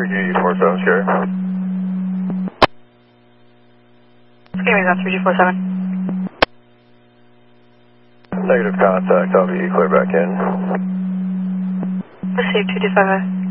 3G47, Sherry. Scamming on 3G47. Negative contact, I'll be clear back in. Receive 225.